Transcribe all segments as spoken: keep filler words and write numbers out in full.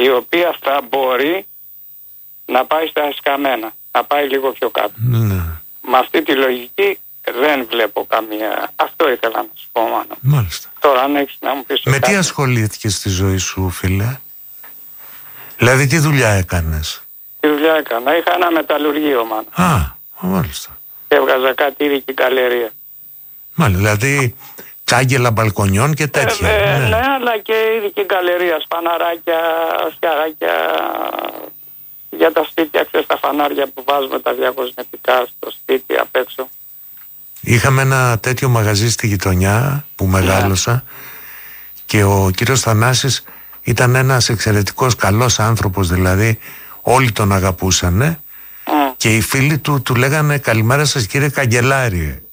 η οποία θα μπορεί να πάει στα εσκαμμένα, να πάει λίγο πιο κάτω. Ναι. Με αυτή τη λογική δεν βλέπω καμία. Αυτό ήθελα να σου πω, Μάνο. Μάλιστα. Τώρα αν έχεις να μου πεις. Με κάτι. τι ασχολήθηκες στη ζωή σου, φίλε? Δηλαδή τι δουλειά έκανες? Τι δουλειά έκανα? Είχα ένα μεταλλουργείο, Μάνο. Α, μάλιστα. Και έβγαζα κάτι είδικη καλερία. Μάλιστα, δηλαδή κάγκελα μπαλκονιών και τέτοια. Ε, ε, ναι. ναι, αλλά και είδικη καλερία, σπαναράκια, φτιαράκια. Για τα σπίτια, ξέρεις, τα φανάρια που βάζουμε τα διακοσμητικά στο σπίτι απ' έξω. Είχαμε ένα τέτοιο μαγαζί στη γειτονιά που μεγάλωσα και ο κύριος Θανάσης ήταν ένας εξαιρετικός καλός άνθρωπος, δηλαδή όλοι τον αγαπούσανε Mm. και οι φίλοι του του λέγανε καλημέρα σας κύριε Καγκελάρη.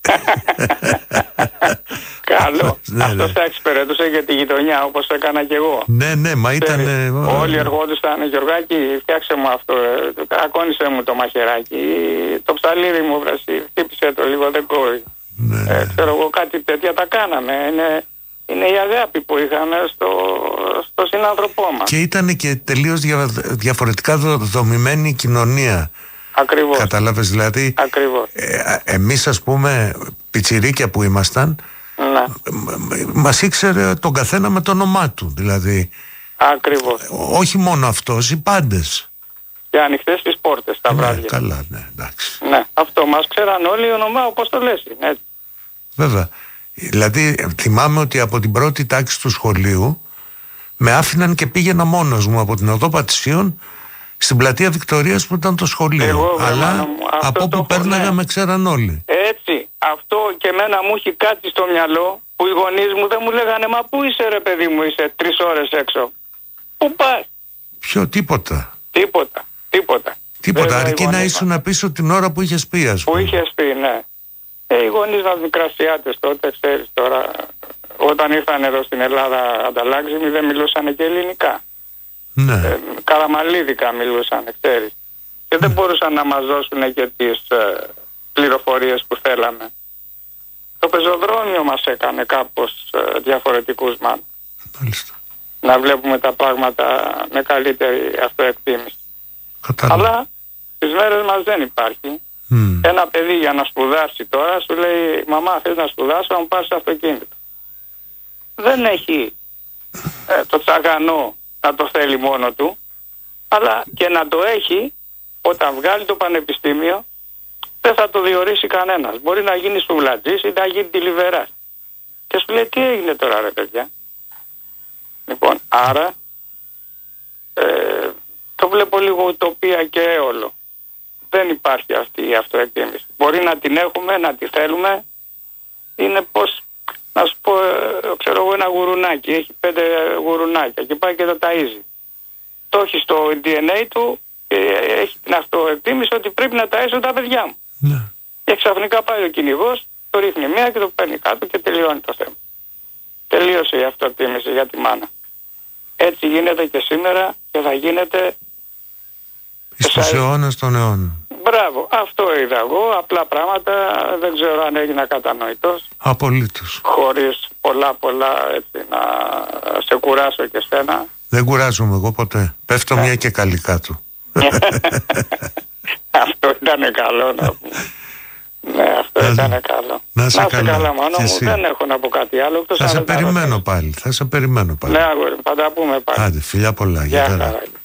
Καλό. Ναι, Αυτό ναι. θα εξυπηρετούσε για τη γειτονιά, όπως έκανα κι εγώ. Ναι, ναι, μα ήταν... Ξέρεις, όλοι εργόντουσαν, Γιωργάκη, φτιάξε μου αυτό, ε, ακόνισε μου το μαχαιράκι, το ψαλίδι μου, βρασί, χτύπησε το λίγο, δεν κόβει. Ναι, Ε, ξέρω εγώ, κάτι τέτοια τα κάναμε. Είναι, είναι η αγάπη που είχαμε στο, στο συνάνθρωπό μας. Και ήταν και τελείως δια, διαφορετικά δο, δομημένη η κοινωνία. Ακριβώς. Κατάλαβες, δηλαδή Ακριβώς. ε, εμείς ας πούμε πιτσιρίκια που ήμασταν, Ναι. μας ήξερε τον καθένα με το όνομά του, δηλαδή Ακριβώς. όχι μόνο αυτός, οι πάντες. Και ανοιχτές τις πόρτες τα Ναι, βράδια. καλά, ναι, εντάξει. Ναι, αυτό μας ξέραν όλοι ονομά, όπως το λες. Ναι. Βέβαια, δηλαδή θυμάμαι ότι από την πρώτη τάξη του σχολείου με άφηναν και πήγαινα μόνος μου από την οδό Πατησίων στην πλατεία Βικτωρίας που ήταν το σχολείο. Εγώ, αλλά μου, από όπου πέρναγα ναι. με ξέραν όλοι. Έτσι, αυτό και εμένα μου έχει κάτι στο μυαλό που οι γονείς μου δεν μου λέγανε «Μα πού είσαι ρε παιδί μου, είσαι τρεις ώρες έξω». Πού πας? Ποιο, τίποτα. Τίποτα, τίποτα. Τίποτα, Βέβαια, αρκεί οι να γονείς ήσουν πίσω την ώρα που είχες πει, ας Που πούμε. είχες πει, ναι. Ε, οι γονείς μας μικρασιάτες τότε, ξέρεις τώρα, όταν ήρθαν εδώ στην Ελλάδα ανταλλάξιμοι δεν μιλούσαν και ελληνικά. Ναι. Ε, καραμαλίδικα μιλούσαν, ξέρεις. Και δεν μπορούσαν να μας δώσουν και τις ε, πληροφορίες που θέλαμε. Το πεζοδρόμιο μας έκανε κάπως ε, διαφορετικούς μάλλον. Μάλιστα. Να βλέπουμε τα πράγματα με καλύτερη αυτοεκτίμηση. Κατάλαβα. Αλλά στις μέρες μας δεν υπάρχει. Mm. Ένα παιδί για να σπουδάσει τώρα σου λέει «Μαμά, θες να σπουδάσω, να μου πάρεις αυτοκίνητο». Δεν έχει ε, το τσαγανό να το θέλει μόνο του, αλλά και να το έχει όταν βγάλει το πανεπιστήμιο δεν θα το διορίσει κανένας. Μπορεί να γίνει σουβλατζής ή να γίνει τηλιβεράς. Και σου λέει τι έγινε τώρα ρε παιδιά. Λοιπόν, άρα ε, το βλέπω λίγο ουτοπία και έολο. Δεν υπάρχει αυτή η αυτοεκτίμηση. Μπορεί να την έχουμε, να τη θέλουμε. Είναι πως, να σου πω, ξέρω εγώ ένα γουρουνάκι. Έχει πέντε γουρουνάκια και πάει και τα ταΐζει. Το έχει στο ντι εν έι του και έχει την αυτοεκτίμηση ότι πρέπει να ταΐσω τα παιδιά μου. Ναι. Και ξαφνικά πάει ο κυνηγός, το ρίχνει μία και το παίρνει κάτω και τελειώνει το θέμα. Τελείωσε η αυτοεκτίμηση για τη μάνα. Έτσι γίνεται και σήμερα και θα γίνεται Εις τους αιώνας των αιώνων. Μπράβο, αυτό είδα εγώ, απλά πράγματα, δεν ξέρω αν έγινα κατανοητός. Απολύτως. Χωρίς πολλά πολλά έτσι να σε κουράσω και σένα. Δεν κουράζομαι εγώ ποτέ. Πέφτω μια και καλή κάτω. Αυτό ήταν καλό να πούμε. Ναι, αυτό να, ήταν καλό. Να σε να καλά, καλά μόνο μου, δεν έχω να πω κάτι άλλο. Θα σε περιμένω πάλι, θα σε περιμένω πάλι. Ναι, αγόρι, θα τα πούμε πάλι. Άντε, φιλιά πολλά. Γεια χαρά.